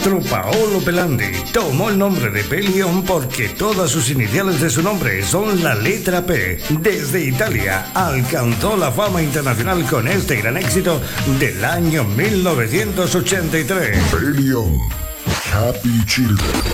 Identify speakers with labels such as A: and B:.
A: Paolo Pelandi tomó el nombre de Pelion porque todas sus iniciales de su nombre son la letra P. Desde Italia alcanzó la fama internacional con este gran éxito del año 1983.
B: Pelion, Happy Children.